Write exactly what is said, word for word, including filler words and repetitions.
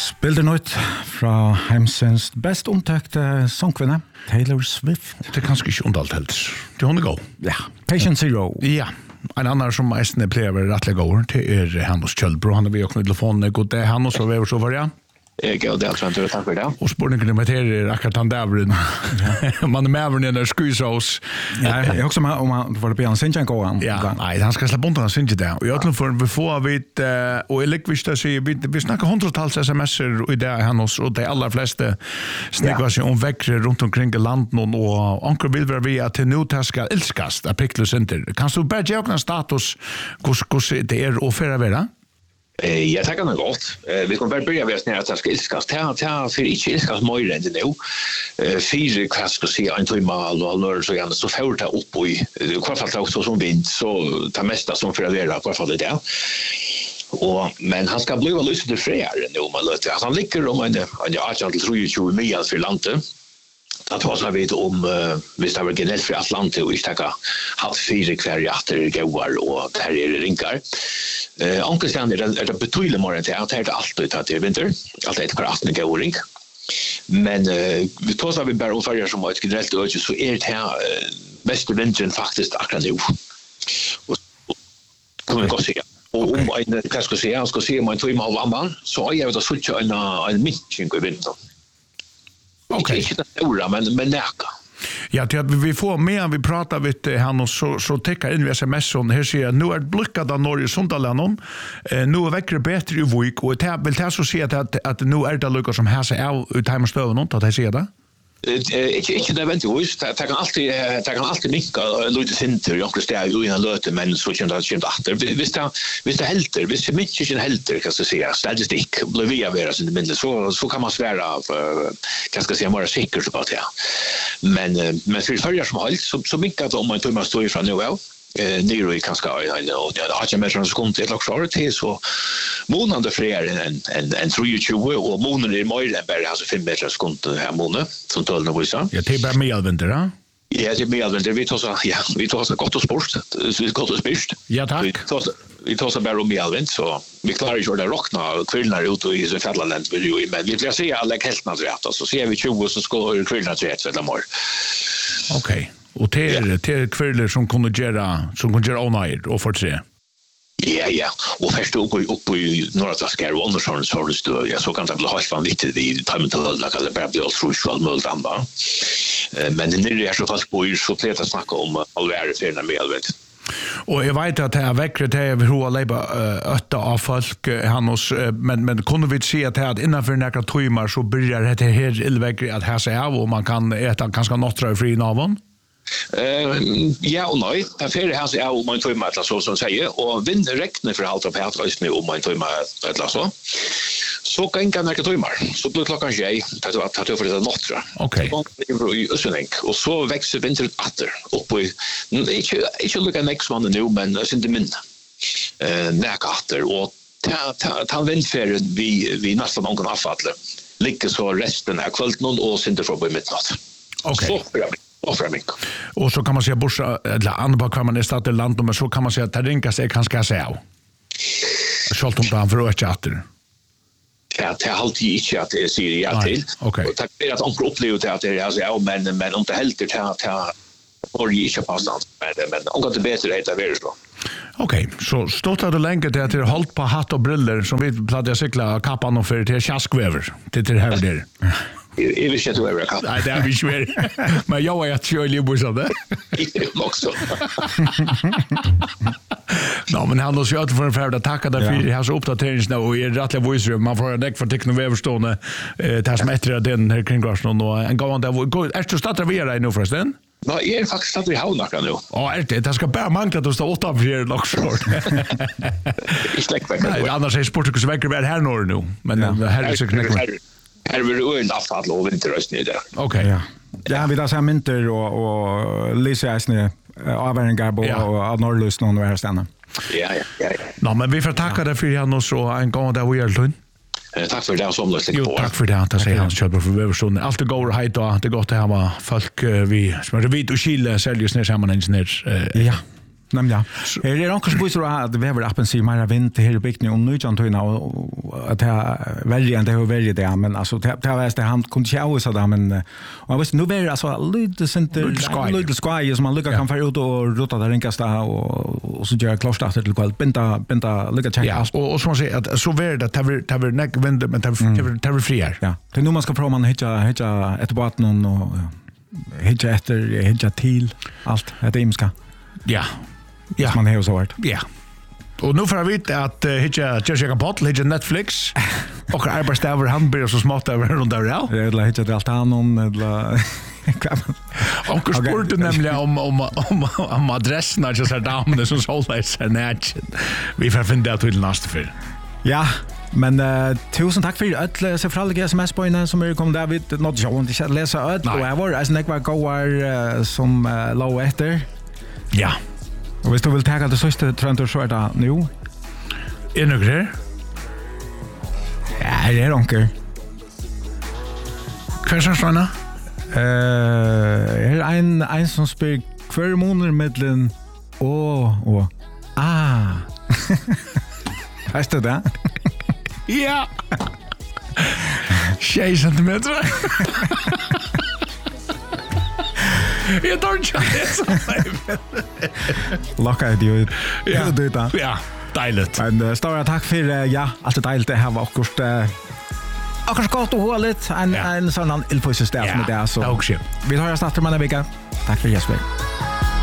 Spilder något från Hemsens bäst omtäckte sångkvinna Taylor Swift. Det är kanske inte ondalt helt. Det hon går. Ja, Patient Zero. Ja. En annan som mest plejer rättliga går till är Hannes Kjöldbro. Han har vi också med telefonen. God dag Hannes, och vi är så för det. Jag går det alltså tack för det. Och spårningen med er akkurat han där. Man är med över när skysås. Ja, jag också om man får det på en sen gå han. Ja, nej, han ska släppa undan sin där. Och jag tror för vi får vi och elekviskt att se vi vi snackar hundratals sms:er i det han oss och de allra flesta snackar sig om väckre runt omkring landet och onkel vill vara vi att nu taska älskast att Picklus Center. Kan du bara ge oss status hur hur det är och förra vara? Eh, jag tackar nog gott. Eh, vi kommer bara börja med att snära att jag ska ilskas. Ta, ta, för inte ilskas mer än det nu. Eh, fyra kvart ska se en timal och allra så gärna så får ta upp i kvar fall också som vind så ta mesta som för att vara kvar fall det. Och men han ska bli väl lyssna till fräare nu man låter. Alltså han ligger om en en jag till tjugo mil för landet. Det var så vet om uh, visst det var generellt för Atlantis och inte ha haft fyra kvarjatter gåar och där är det rinkar. Eh onkel sen är det är betydligt mer än det att det är alltid att det är vinter. Allt är ett kvarjatter gåring. Men uh, vi tar så vi bara och färger som ett generellt öde så är det här uh, bästa vintern faktiskt akkurat nu. Och kommer vi gå se. Och om en vad ska säga, ska se om en två mål amman så är det så att en en mitching i vinter. Okej. Okay. Inte stora men men näka. Ja, det vi får mer vi pratar vid han och så så täcker in vi sms on här ser nu är blickat av Norge Sundaland eh nu är väckre bättre i vik och det vill ta så se att att nu är det lucka som här så är ut hemma stöven och att det ser det. Eh inte inte det väntar ju det kan alltid det kan alltid minka lite center jag skulle säga ju en löte men så känns det känns att visst det visst det helter visst det mycket inte helter kan jag säga statistik blir vi avera så det så så kan man svära kan ska säga mer säkert på det. Men men för följer som allt så så minka att om man tar man står ifrån nu väl eh nere i kanske I know det har jag med sån skont ett också det så månader fler än en en tjugo och månader är mer än bara alltså fem meter skont här månader som tolv när vi sa. Ja, det är bara medvinter, va? Ja, det är medvinter. Vi tar så ja, vi tar så gott och sport. Så gott och spist. Ja, tack. Vi tar så vi tar så bara om medvind så vi klarar ju det rockna kvillnar ut i så fällandet vill ju men vi vill se alla helt naturligt så ser vi tjugo så ska kvillnar till ett för dem. Okej. Och det är till kviller som kunde göra som kunde göra onajr och för tre. Ja, ja. Och först och upp i norra Taskar och undersökning så det står jag så kan det bli helt vanligt i timmen till alla kan det bara bli otroligt möjligt amba. Men det är så fast på ju så pleta snacka om allvärde för den medvet. Och jag vet att det är väckre det är hur leba ötta av folk han oss men men kunde vi se att det innanför några timmar så börjar det här illväckre att här så här och man kan äta ganska nottra fri navan. Eh ja och nej, det för det här så är om man tar med så som säger och vind räknar för allt av här just nu om man tar med eller så. Så kan kan jag ta med. Så blir klockan tjej att att ta för det nottra. Okej. Och så växer vintern åter upp i inte inte lucka next one nu men sen det min eh näkatter och ta ta ta vindfärd vi vi nästan någon kan avfalla. Ligger så resten av kvällen och sen det får på midnatt. Okej. Och framing. Och så kan man säga borsa eller andra kan man starta land men så kan man säga att det rinka sig kanske säga. Schalt om på för att chatta. Ja, det är alltid inte att det säger ja till. Okej. Och tack för att onkel upplevde att det är alltså ja men men om det helt det här här får ju inte passa men men onkel det bättre det är väl så. Okej, så stått det länge det att det hållt på hatt och briller som vi plattade cykla kappan och för till Tjaskväver. Det är det här där. Jag vill inte över kapp. Nej, det är vi svär. Men jag är att köra liv så där. Också. Ja, men han har ju för en färd att tacka därför det här så uppdateringen nu och är rättliga voice man får en deck för teknoväverstående eh tas mättra den här kring gasen och en gång där är du startar vi är nu förresten. Nej, jag är faktiskt att vi har några nu. Ja, är det det ska bara manka att stå åtta för Lockshore. Jag släcker mig. Annars är sportkus väcker väl här norr nu, men här är så knäcker. Här vill du en avfall och vinterröst ner där. Okej, ja. Ja, vi där så mynter och och Lisa Asne avvärningar på och norrlust någon här stanna. Ja, ja, ja. Ja, men vi får tacka dig för han och så en gång där vi är lugn. Eh tack för det som lösning på. Jo, tack för det att säga hans köper för överstånd. Allt det går hit och det är gott att ha folk vi som är vid och Chile säljer snä samman ner. Ja. Nej, ja. Det är också så busar att vi har appen sig mer vind här i bygden om nu kan ta och att det väljer inte hur väljer det men alltså det var det han kunde ju så där men och visst nu blir alltså lite center lite square som man lucka kan få ut och rota där ringas där och och så gör klart att det går benta benta lucka checka och och som man säger att så är det att det det neck vind men det det det friar. Ja. Det nu man ska prova man hitta hitta ett båt någon och hitta efter hitta till allt det imska. Ja. Ja, man har så varit. Ja. Och nu får jag veta att uh, hitcha Jessica Bottle, hitcha Netflix. Och arbetsdagar han blir så smått över runt där. Ja, eller hitcha det allt han eller och spurte nämligen om om om om adressen att så damen som sålde sig nät. Vi får finna det till nästa för. Ja, men uh, tusen tack för alla så fraliga S M S-poäng som är kom där vid något jag inte ska läsa öd och jag var alltså när jag går uh, som uh, low efter. Ja. Och hvis du vill ta det sista trender så är det nu. Är det grej? Ja, det är onkel. Kanske såna? Eh, är en en som spelar kvar månader mellan åh och ah. Vet du det? Ja. sex centimeter. Jag tar inte det. Locka det ut. Ja, det där. Ja, dejligt. Men uh, stora tack för uh, ja, allt det dejligt det här var akkurat uh, akkurat gott och hålligt en ja. en sån ilfosystem med det så. Ja, också. Vi tar oss efter med en vecka. Tack för Jesper.